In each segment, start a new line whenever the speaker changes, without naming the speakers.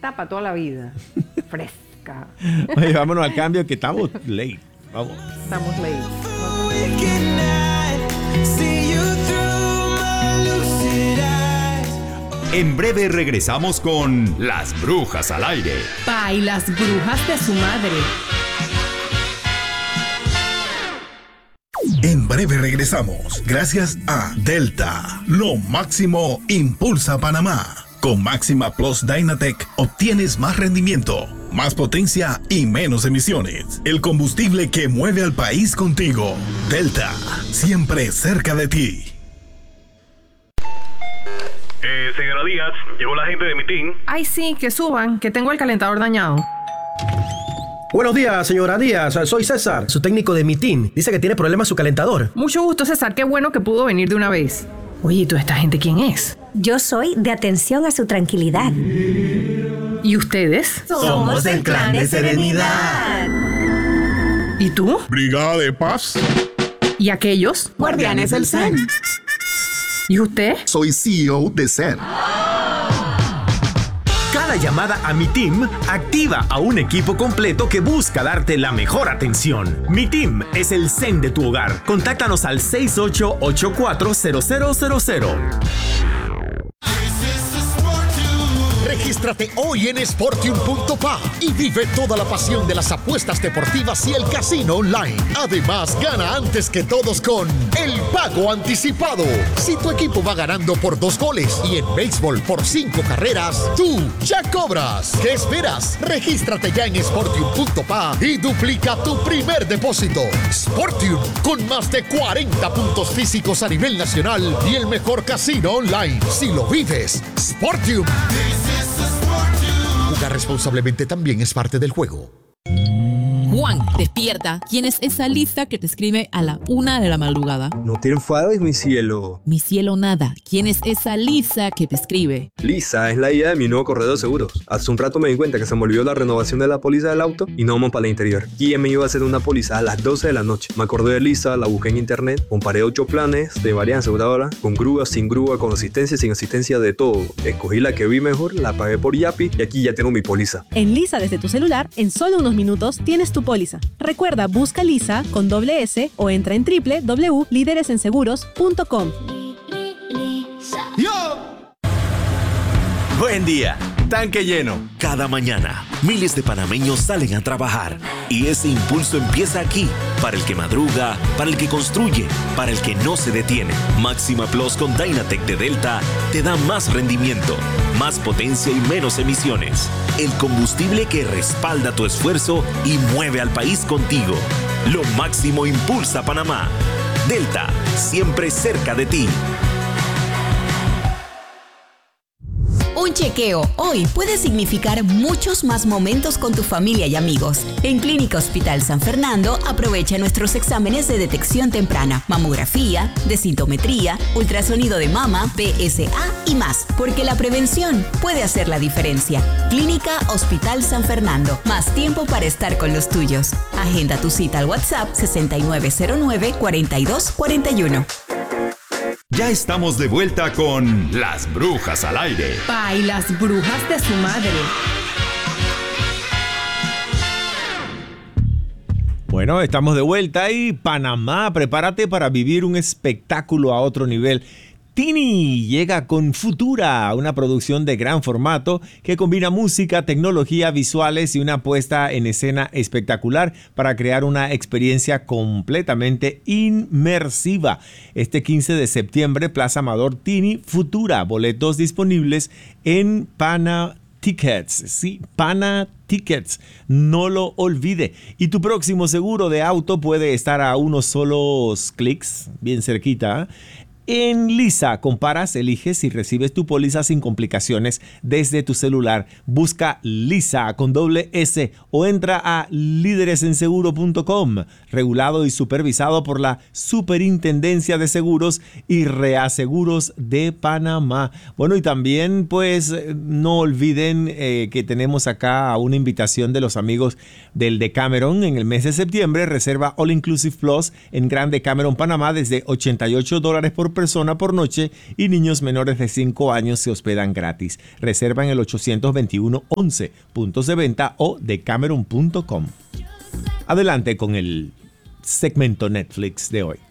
está para toda la vida. Fresca.
Oye, vámonos al cambio que estamos late. Vamos.
Estamos late.
En breve regresamos con Las Brujas al Aire.
Pa y las brujas de su madre.
En breve regresamos, gracias a Delta. Lo máximo impulsa Panamá. Con Máxima Plus Dynatec obtienes más rendimiento, más potencia y menos emisiones. El combustible que mueve al país contigo. Delta, siempre cerca de ti.
Señora Díaz, llegó la gente de mi team.
Ay, sí, que suban, que tengo el calentador dañado.
Buenos días, señora Díaz. Soy César, su técnico de mi team. Dice que tiene problemas su calentador.
Mucho gusto, César. Qué bueno que pudo venir de una vez. Oye, ¿y toda esta gente quién es?
Yo soy de Atención a su Tranquilidad.
¿Y ustedes?
Somos del Clan de Serenidad.
¿Y tú?
Brigada de Paz.
¿Y aquellos?
Guardianes del Zen.
¿Y usted?
Soy CEO de Zen.
Cada llamada a Mi Team activa a un equipo completo que busca darte la mejor atención. Mi Team es el zen de tu hogar. Contáctanos al 68840000.
Regístrate hoy en Sportium.pa y vive toda la pasión de las apuestas deportivas y el casino online. Además, gana antes que todos con el pago anticipado. Si tu equipo va ganando por 2 goles y en béisbol por 5 carreras, tú ya cobras. ¿Qué esperas? Regístrate ya en Sportium.pa y duplica tu primer depósito. Sportium, con más de 40 puntos físicos a nivel nacional y el mejor casino online. Si lo vives, Sportium. Jugar responsablemente también es parte del juego.
Juan, despierta. ¿Quién es esa Lisa que te escribe a la 1 de la madrugada?
No te enfades, mi cielo.
Mi cielo nada. ¿Quién es esa Lisa que te escribe?
Lisa es la idea de mi nuevo corredor de seguros. Hace un rato me di cuenta que se me olvidó la renovación de la póliza del auto y no vamos para el interior. ¿Quién me iba a hacer una póliza a las 12 de la noche? Me acordé de Lisa, la busqué en internet, comparé 8 planes de varias aseguradoras, con grúa, sin grúa, con asistencia, sin asistencia, de todo. Escogí la que vi mejor, la pagué por Yapi y aquí ya tengo mi póliza.
En Lisa desde tu celular, en solo unos minutos tienes tu póliza. Recuerda, busca Lisa con doble S o entra en www.lideresenseguros.com.
Buen día, tanque lleno. Cada mañana, miles de panameños salen a trabajar y ese impulso empieza aquí, para el que madruga, para el que construye, para el que no se detiene. Máxima Plus con Dynatec de Delta te da más rendimiento, más potencia y menos emisiones. El combustible que respalda tu esfuerzo y mueve al país contigo. Lo máximo impulsa Panamá. Delta, siempre cerca de ti.
Un chequeo hoy puede significar muchos más momentos con tu familia y amigos. En Clínica Hospital San Fernando, aprovecha nuestros exámenes de detección temprana, mamografía, densitometría, ultrasonido de mama, PSA y más, porque la prevención puede hacer la diferencia. Clínica Hospital San Fernando, más tiempo para estar con los tuyos. Agenda tu cita al WhatsApp 6909-4241.
Ya estamos de vuelta con Las Brujas al Aire.
Pa y las brujas de su madre.
Bueno, estamos de vuelta y Panamá, prepárate para vivir un espectáculo a otro nivel. Tini llega con Futura, una producción de gran formato que combina música, tecnología, visuales y una puesta en escena espectacular para crear una experiencia completamente inmersiva. Este 15 de septiembre, Plaza Amador, Tini Futura, boletos disponibles en Pana Tickets. Sí, Pana Tickets, no lo olvide. Y tu próximo seguro de auto puede estar a unos solos clics, bien cerquita. En Lisa, comparas, eliges y recibes tu póliza sin complicaciones desde tu celular. Busca Lisa con doble S o entra a lideresenseguro.com, regulado y supervisado por la Superintendencia de Seguros y Reaseguros de Panamá. Bueno, y también pues no olviden que tenemos acá una invitación de los amigos del Decameron en el mes de septiembre. Reserva All Inclusive Plus en Gran Decameron, Panamá desde $88 por persona por noche y niños menores de 5 años se hospedan gratis. Reserva en el 821-11, puntos de venta o decameron.com. Adelante con el segmento Netflix de hoy.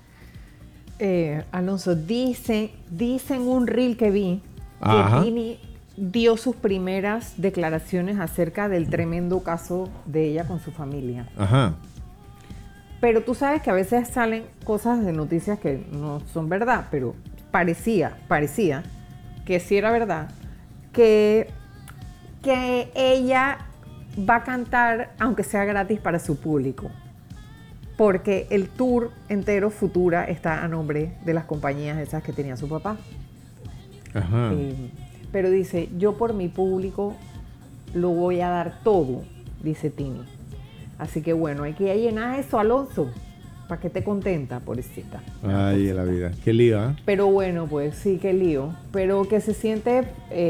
Alonso, dicen un reel que vi
Ajá.
que Tini dio sus primeras declaraciones acerca del tremendo caso de ella con su familia.
Ajá.
Pero tú sabes que a veces salen cosas de noticias que no son verdad, pero parecía que sí era verdad, que ella va a cantar aunque sea gratis para su público. Porque el tour entero Futura está a nombre de las compañías esas que tenía su papá.
Ajá.
Pero dice, yo por mi público lo voy a dar todo, dice Tini. Así que bueno, hay que llenar eso, Alonso, para que esté contenta, pobrecita.
Ay, la vida. Qué lío, ¿eh?
Pero bueno, pues sí, qué lío. Pero que se siente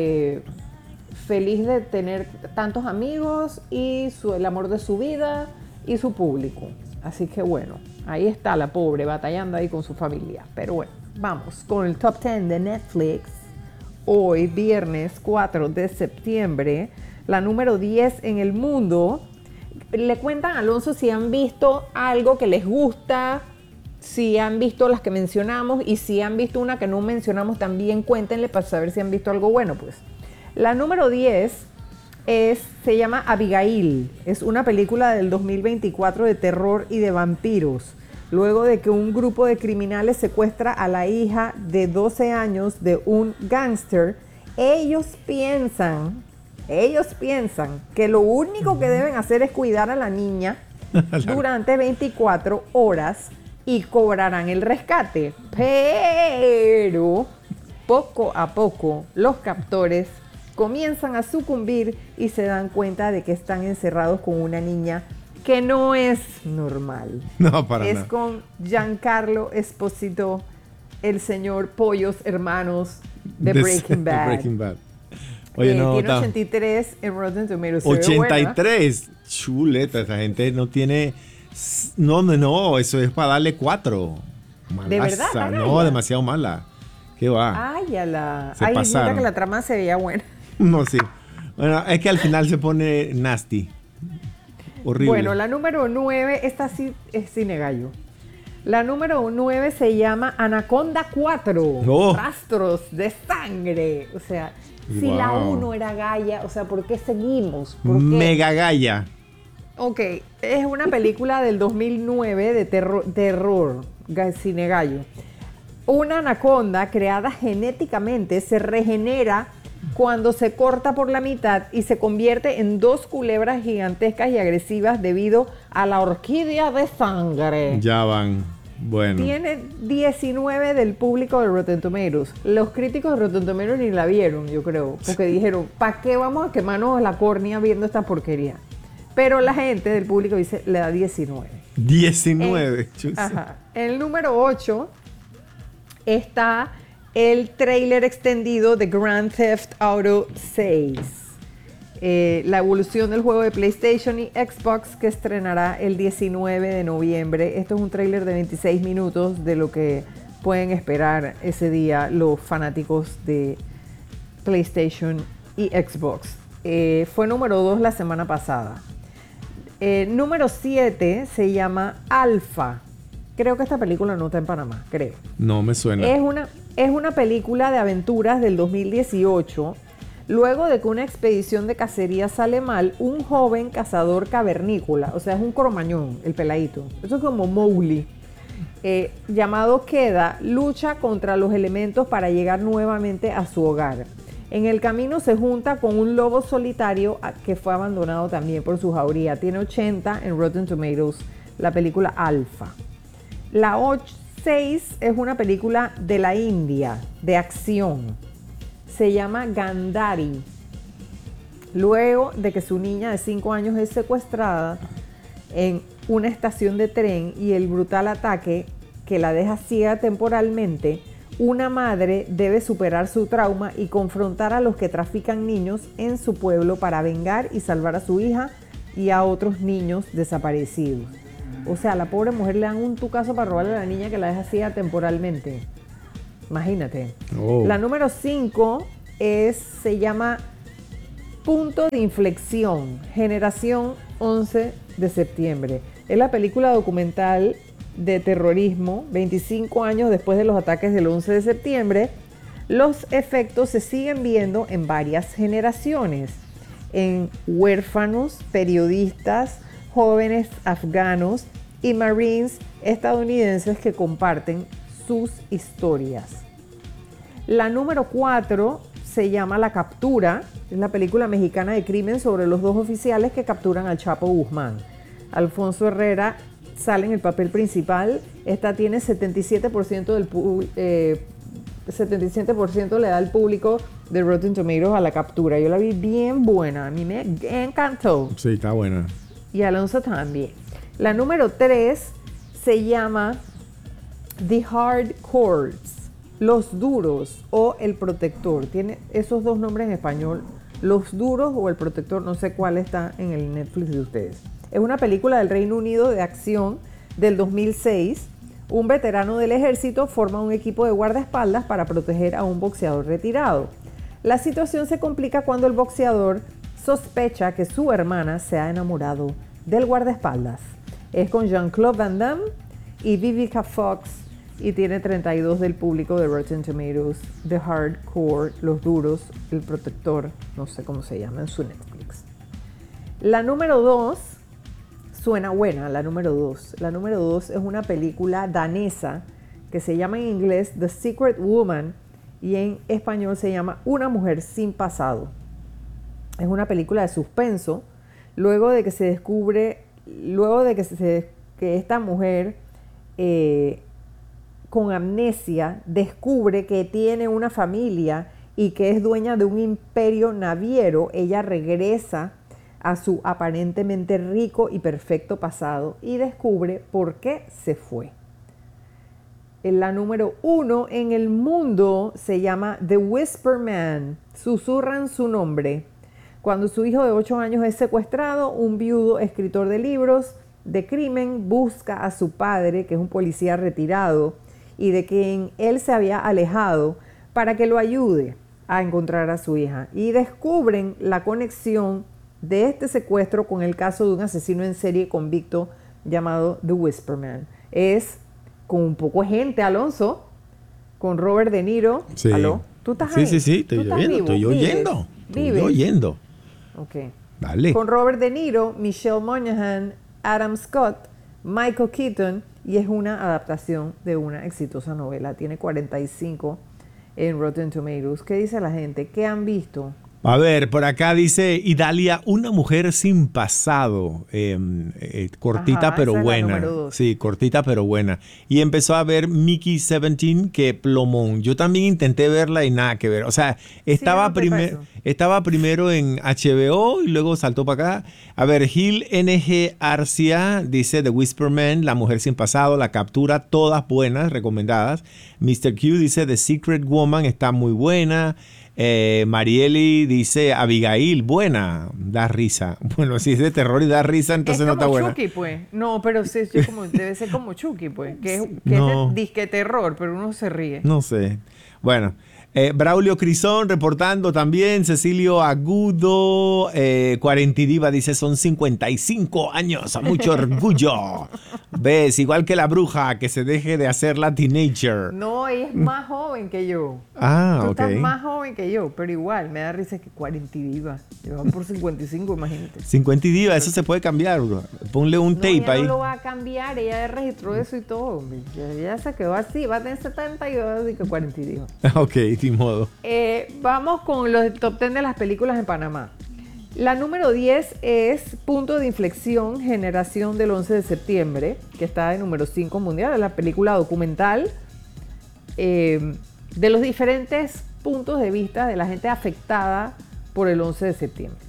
feliz de tener tantos amigos y el amor de su vida y su público. Así que bueno, ahí está la pobre batallando ahí con su familia. Pero bueno, vamos con el Top 10 de Netflix. Hoy, viernes 4 de septiembre, la número 10 en el mundo. Le cuentan a Alonso si han visto algo que les gusta, si han visto las que mencionamos y si han visto una que no mencionamos también, cuéntenle para saber si han visto algo bueno. Pues la número 10 se llama Abigail. Es una película del 2024 de terror y de vampiros. Luego de que un grupo de criminales secuestra a la hija de 12 años de un gángster, ellos piensan que lo único que deben hacer es cuidar a la niña durante 24 horas y cobrarán el rescate. Pero poco a poco los captores comienzan a sucumbir y se dan cuenta de que están encerrados con una niña que no es normal.
No, para
es
nada.
con Giancarlo Esposito, el señor Pollos Hermanos de Breaking Bad.
Breaking Bad. Oye, no,
tiene 83 en Rotten Tomatoes. Se ve
83. Chuleta, esa gente no tiene... No, eso es para darle 4.
¿De verdad?
No, demasiado mala. ¿Qué va?
Ay,
Se
mira
pasaron.
que la trama se veía buena.
No, sí. Bueno, es que al final se pone nasty. Horrible.
Bueno, la número 9, esta sí es cine gallo. La número 9 se llama Anaconda 4.
Oh.
Rastros de sangre. O sea, si la 1 era galla, o sea, ¿por qué seguimos? ¿Por qué?
Mega galla.
Ok, es una película del 2009 de terror, cine gallo. Una anaconda creada genéticamente se regenera cuando se corta por la mitad y se convierte en 2 culebras gigantescas y agresivas debido a la orquídea de sangre.
Ya van. Bueno.
Tiene 19 del público de Rotten Tomatoes. Los críticos de Rotten Tomatoes ni la vieron, yo creo, porque dijeron, ¿para qué vamos a quemarnos la córnea viendo esta porquería? Pero la gente del público dice, le da 19.
19.
Ajá. En el número 8 está el tráiler extendido de Grand Theft Auto 6. La evolución del juego de PlayStation y Xbox que estrenará el 19 de noviembre. Esto es un tráiler de 26 minutos de lo que pueden esperar ese día los fanáticos de PlayStation y Xbox. Fue número 2 la semana pasada. Número 7 se llama Alpha. Creo que esta película no está en Panamá, creo.
No me suena.
Es una película de aventuras del 2018. Luego de que una expedición de cacería sale mal, un joven cazador cavernícola, o sea, es un cromañón, el peladito. Eso es como Mowgli. Llamado Queda, lucha contra los elementos para llegar nuevamente a su hogar. En el camino se junta con un lobo solitario que fue abandonado también por su jauría. Tiene 80 en Rotten Tomatoes, la película Alpha. La 6 es una película de la India, de acción. Se llama Gandhari. Luego de que su niña de 5 años es secuestrada en una estación de tren y el brutal ataque que la deja ciega temporalmente, una madre debe superar su trauma y confrontar a los que trafican niños en su pueblo para vengar y salvar a su hija y a otros niños desaparecidos. O sea, a la pobre mujer le dan un tucazo para robarle a la niña que la deja ciega temporalmente. Imagínate.
Oh.
La número 5 se llama Punto de Inflexión, Generación 11 de septiembre. Es la película documental de terrorismo, 25 años después de los ataques del 11 de septiembre. Los efectos se siguen viendo en varias generaciones, en huérfanos, periodistas, jóvenes afganos y marines estadounidenses que comparten sus historias. La número 4 se llama La Captura, es la película mexicana de crimen sobre los 2 oficiales que capturan al Chapo Guzmán. Alfonso Herrera sale en el papel principal. Esta tiene 77% le da al público de Rotten Tomatoes a La Captura. Yo la vi bien buena, a mí me encantó.
Sí, está buena.
Y Alonso también. La número 3 se llama The Hardcores, Los Duros o El Protector. Tiene esos 2 nombres en español, Los Duros o El Protector, no sé cuál está en el Netflix de ustedes. Es una película del Reino Unido de acción del 2006. Un veterano del ejército forma un equipo de guardaespaldas para proteger a un boxeador retirado. La situación se complica cuando el boxeador sospecha que su hermana se ha enamorado del guardaespaldas. Es con Jean-Claude Van Damme y Vivica Fox y tiene 32 del público de Rotten Tomatoes. The Hardcore, Los Duros, El Protector, no sé cómo se llama en su Netflix. La número 2 suena buena, la número 2. La número 2 es una película danesa que se llama en inglés The Secret Woman y en español se llama Una mujer sin pasado. Es una película de suspenso luego de que se descubre, que esta mujer con amnesia descubre que tiene una familia y que es dueña de un imperio naviero. Ella regresa a su aparentemente rico y perfecto pasado y descubre por qué se fue. La número 1 en el mundo se llama The Whisper Man, Susurran su nombre. Cuando su hijo de 8 años es secuestrado, un viudo escritor de libros de crimen busca a su padre, que es un policía retirado y de quien él se había alejado, para que lo ayude a encontrar a su hija. Y descubren la conexión de este secuestro con el caso de un asesino en serie convicto llamado The Whisper Man. Es con un poco de gente, Alonso, con Robert De Niro.
Sí.
¿Aló? ¿Tú estás ahí?
Sí, estoy oyendo. Estoy oyendo.
Ok.
Dale.
Con Robert De Niro, Michelle Monaghan, Adam Scott, Michael Keaton, y es una adaptación de una exitosa novela. Tiene 45 en Rotten Tomatoes. ¿Qué dice la gente? ¿Qué han visto?
A ver, por acá dice Idalia, una mujer sin pasado, cortita.
Ajá,
pero
esa es la
buena.
número 2.
Sí, cortita pero buena. Y empezó a ver Mickey 17, que plomón. Yo también intenté verla y nada que ver. O sea, estaba primero en HBO y luego saltó para acá. A ver, Gil NG Arcia dice The Whisper Man, la mujer sin pasado, La Captura, todas buenas, recomendadas. Mr. Q dice The Secret Woman, está muy buena. Marieli dice Abigail, buena, da risa. Bueno, si es de terror y da risa, entonces no está buena.
Es como Chucky, pues. No, pero sí, debe ser como Chucky, pues. Que es de disque terror, pero uno se ríe.
No sé. Bueno, Braulio Crisón reportando también. Cecilio Agudo, Cuarentidiva dice son 55 años, a mucho orgullo. ¿Ves? Igual que la bruja, que se deje de hacer la teenager.
No, ella es más joven que yo.
Ah,
Tú
ok.
estás más joven que yo, pero igual, me da risa que Cuarentidiva. Llevan por 55, imagínate.
50 eso se puede cambiar, bro. Ponle un tape
ella
ahí.
no lo va a cambiar, ella registró eso y todo, hombre. Ella se quedó así, va a tener 70 y yo así que 42.
Ok, de modo.
Vamos con los top 10 de las películas en Panamá. La número 10 es Punto de Inflexión, Generación del 11 de septiembre, que está en número 5 mundial. Es la película documental de los diferentes puntos de vista de la gente afectada por el 11 de septiembre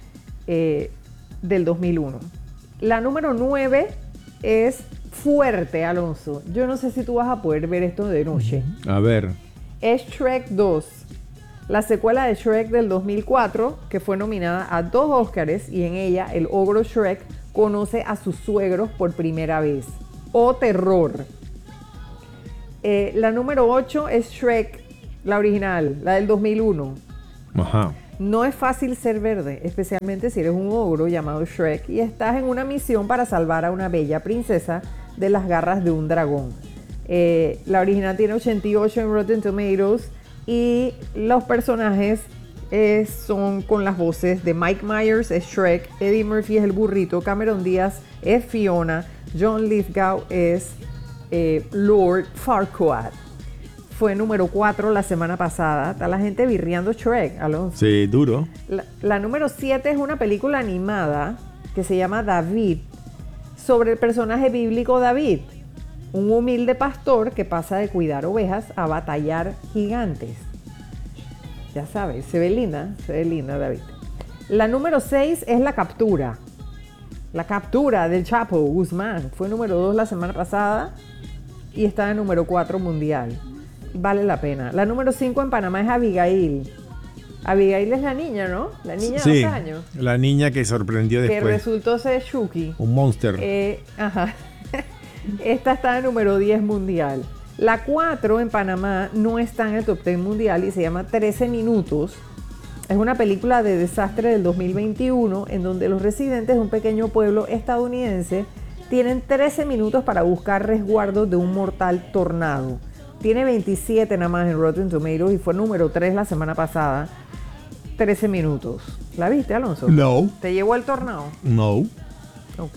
del 2001. La número 9 es Fuerte, Alonso. Yo no sé si tú vas a poder ver esto de noche.
A ver.
Es Shrek 2, la secuela de Shrek del 2004, que fue nominada a 2 Óscares, y en ella el ogro Shrek conoce a sus suegros por primera vez. ¡Oh, terror! La número 8 es Shrek, la original, la del 2001.
Ajá.
No es fácil ser verde, especialmente si eres un ogro llamado Shrek y estás en una misión para salvar a una bella princesa de las garras de un dragón. La original tiene 88 en Rotten Tomatoes y los personajes son con las voces de Mike Myers es Shrek, Eddie Murphy es el burrito, Cameron Díaz es Fiona, John Lithgow es Lord Farquaad. Fue número 4 la semana pasada. Está la gente birriando Shrek, Alonso.
Sí, duro.
La número 7 es una película animada que se llama David, sobre el personaje bíblico David, un humilde pastor que pasa de cuidar ovejas a batallar gigantes. Ya sabes, se ve linda David. La número 6 es La Captura. La Captura del Chapo Guzmán. Fue número 2 la semana pasada y está en número 4 mundial. Vale la pena. La número 5 en Panamá es Abigail. Abigail es la niña, ¿no? La niña de 2 años.
La niña que sorprendió después.
Que resultó ser Shuki.
Un monster.
Ajá. Esta está en número 10 mundial. La 4 en Panamá no está en el top 10 mundial y se llama 13 minutos. Es una película de desastre del 2021 en donde los residentes de un pequeño pueblo estadounidense tienen 13 minutos para buscar resguardo de un mortal tornado. Tiene 27 nada más en Rotten Tomatoes y fue número 3 la semana pasada. 13 minutos. ¿La viste, Alonso?
No.
¿Te llevó el tornado?
No.
Ok.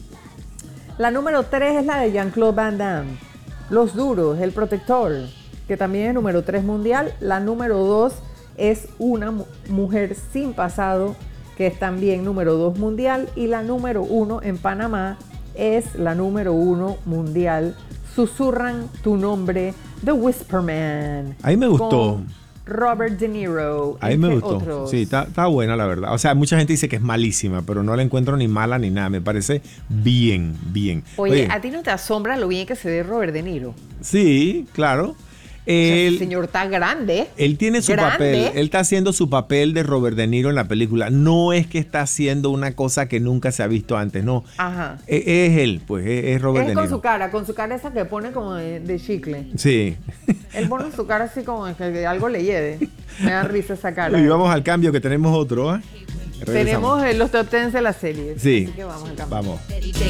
La número 3 es la de Jean-Claude Van Damme. Los Duros, El Protector, que también es número 3 mundial. La número 2 es Una Mujer Sin Pasado, que es también número 2 mundial. Y la número 1 en Panamá es la número 1 mundial. Susurran tu nombre, The Whisper Man.
Ahí me gustó.
Con Robert De Niro.
Ahí me gustó.
Otros.
Sí, está buena la verdad. O sea, mucha gente dice que es malísima, pero no la encuentro ni mala ni nada. Me parece bien.
Oye, ¿a ti no te asombra lo bien que se ve Robert De Niro?
Sí, claro.
El señor está grande.
Él tiene su papel. Él está haciendo su papel de Robert De Niro en la película. No es que está haciendo una cosa que nunca se ha visto antes, no.
Ajá.
Es él, pues, es Robert De Niro.
Con su cara esa que pone como de chicle.
Sí.
Él pone su cara así como que algo le lleve. Me da risa esa cara.
Y vamos al cambio, que tenemos otro, ¿eh?
Tenemos los top 10 de la serie.
Sí.
Así que vamos al cambio.
Vamos.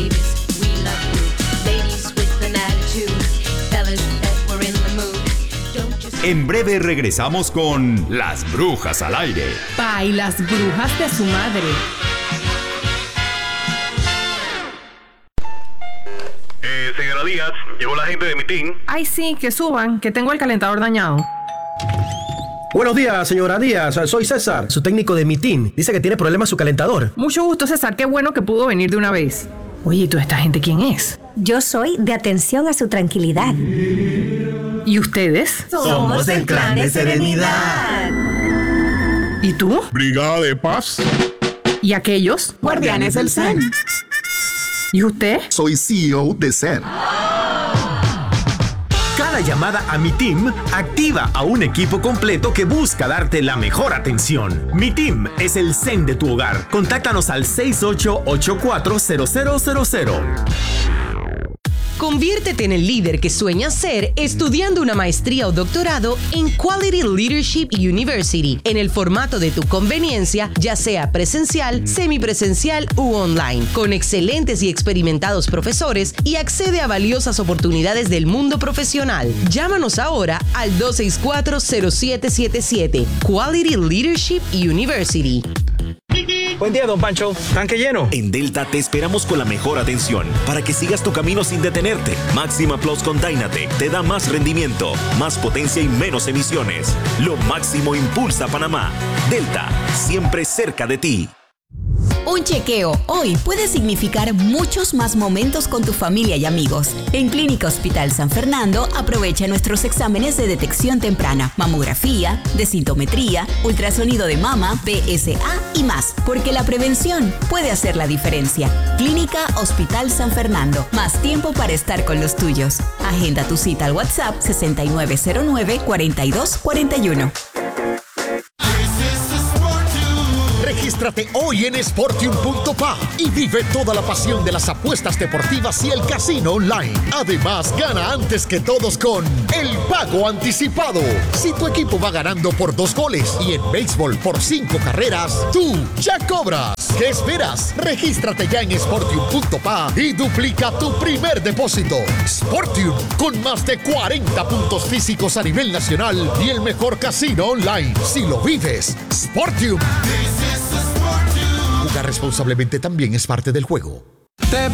En breve regresamos con Las Brujas al Aire.
Pa y las brujas de su madre.
Señora Díaz, llegó la gente de mi team.
Ay, sí, que suban, que tengo el calentador dañado.
Buenos días, señora Díaz. Soy César, su técnico de mi team. Dice que tiene problemas su calentador.
Mucho gusto, César. Qué bueno que pudo venir de una vez. Oye, ¿y toda esta gente quién es?
Yo soy de atención a su tranquilidad.
¿Y ustedes?
Somos del Clan de Serenidad.
¿Y tú?
Brigada de Paz.
¿Y aquellos?
Guardianes del Zen.
¿Y usted?
Soy CEO de Zen.
Cada llamada a Mi Team activa a un equipo completo que busca darte la mejor atención. Mi Team es el Zen de tu hogar. Contáctanos al 68840000.
Conviértete en el líder que sueñas ser estudiando una maestría o doctorado en Quality Leadership University en el formato de tu conveniencia, ya sea presencial, semipresencial u online, con excelentes y experimentados profesores y accede a valiosas oportunidades del mundo profesional. Llámanos ahora al 264-0777 Quality Leadership University.
Buen día, don Pancho. ¿Tanque lleno?
En Delta te esperamos con la mejor atención para que sigas tu camino sin detenerte. Máxima Plus con Dynatec te da más rendimiento, más potencia y menos emisiones. Lo máximo impulsa Panamá. Delta, siempre cerca de ti.
Un chequeo hoy puede significar muchos más momentos con tu familia y amigos. En Clínica Hospital San Fernando aprovecha nuestros exámenes de detección temprana, mamografía, densitometría, ultrasonido de mama, PSA y más, porque la prevención puede hacer la diferencia. Clínica Hospital San Fernando, más tiempo para estar con los tuyos. Agenda tu cita al WhatsApp 6909-4241.
Regístrate hoy en Sportium.pa y vive toda la pasión de las apuestas deportivas y el casino online. Además, gana antes que todos con el pago anticipado. Si tu equipo va ganando por 2 goles y en béisbol por 5 carreras, tú ya cobras. ¿Qué esperas? Regístrate ya en Sportium.pa y duplica tu primer depósito. Sportium, con más de 40 puntos físicos a nivel nacional y el mejor casino online. Si lo vives, Sportium. Jugar responsablemente también es parte del juego.
Te